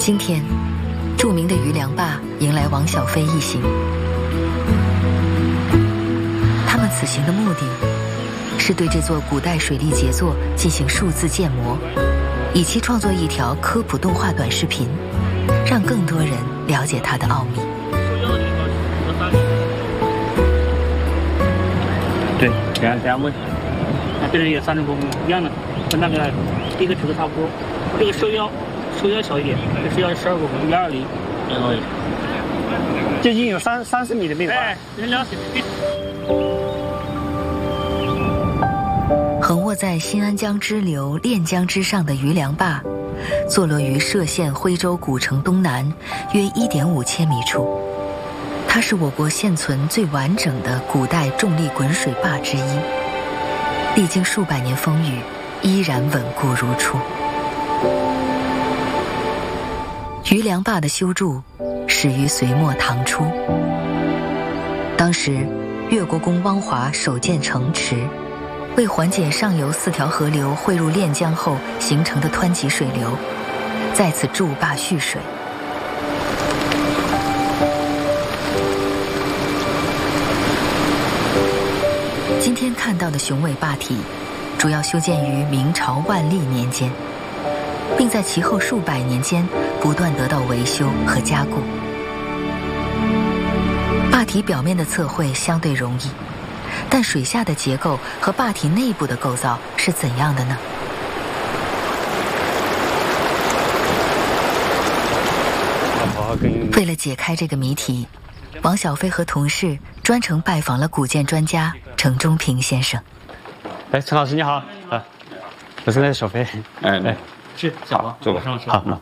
今天，著名的余梁坝迎来王小飞一行。他们此行的目的是对这座古代水利杰作进行数字建模，以期创作一条科普动画短视频，让更多人了解它的奥秘。 对，这样问，这里有3种工一样的，跟那个第一个尺子差不多。这个收腰小一点，这收腰是12公分，120。 接近有30米的面宽。 哎，人了解。 横卧在新安江支流练江之上的余梁坝，坐落于歙县徽州古城东南约1.5千米处。它是我国现存最完整的古代重力滚水坝之一，历经数百年风雨，依然稳固如初。余梁坝的修筑始于隋末唐初，当时越国公汪华首建城池，为缓解上游4条河流汇入练江后形成的湍急水流，在此筑坝蓄水。今天看到的雄伟坝体，主要修建于明朝万历年间，并在其后数百年间不断得到维修和加固。坝体表面的测绘相对容易，但水下的结构和坝体内部的构造是怎样的呢？为了解开这个谜题，王小飞和同事专程拜访了古建专家程中平先生。 哎，陈老师你好啊，我是那个小飞。哎， 是，好， 坐吧。好。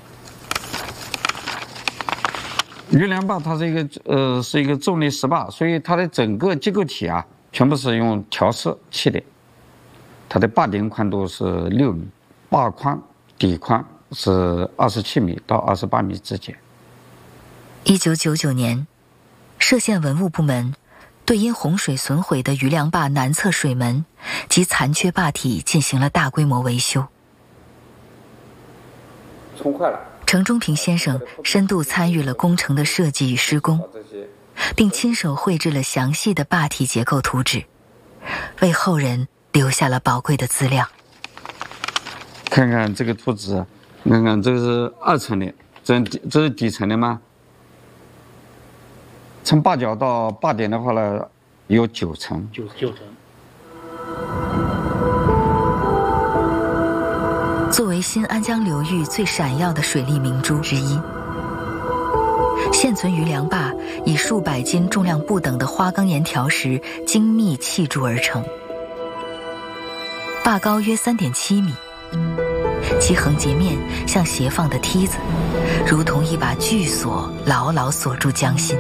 余梁坝它是一个重力石坝，所以它的整个结构体啊，全部是用条式砌的。它的坝顶宽度是6米，坝宽底宽是27米到28米之间。 1999年，歙县文物部门对因洪水损毁的余梁坝南侧水门及残缺坝体进行了大规模维修。 冲坏了。 程中平先生深度参与了工程的设计与施工，并亲手绘制了详细的坝体结构图纸，为后人留下了宝贵的资料。 看看这个图纸，看看这是2层的，这是底层的吗？从坝脚到坝顶的话呢，有9层。 9层。 作为新安江流域最闪耀的水利明珠之一，现存余梁坝以数百斤重量不等的花岗岩条石精密砌筑而成。坝高约3.7米，其横截面像斜放的梯子，如同一把巨锁牢牢锁住江心。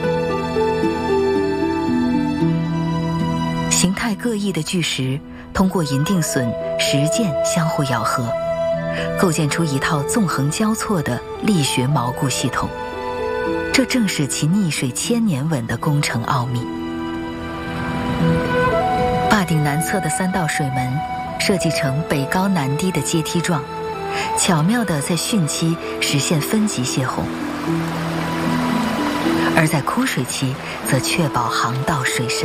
形态各异的巨石通过银锭榫、石涧相互咬合，构建出一套纵横交错的力学锚固系统，这正是其逆水千年稳的工程奥秘。坝顶南侧的3道水门设计成北高南低的阶梯状，巧妙地在汛期实现分级泄洪，而在枯水期则确保航道水深。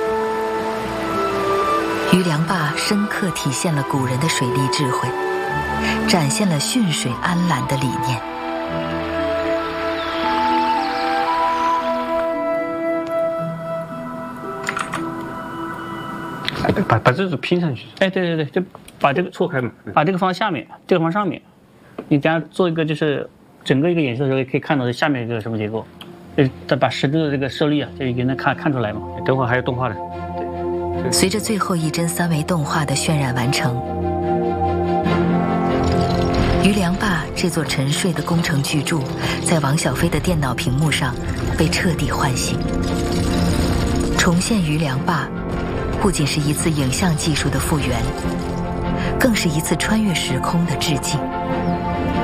余梁坝深刻体现了古人的水利智慧，展现了汛水安澜的理念。 把这组拼上去。 哎，对，就把这个错开嘛，把这个放下面，这个放上面。你等下做一个就是整个一个演示的时候，也可以看到这下面一个什么结构。再把实质的这个设立啊，就给能看出来嘛。 等会儿还有动画的。 随着最后一帧3维动画的渲染完成，余梁坝这座沉睡的工程巨著，在王小飞的电脑屏幕上被彻底唤醒。重现余梁坝，不仅是一次影像技术的复原，更是一次穿越时空的致敬。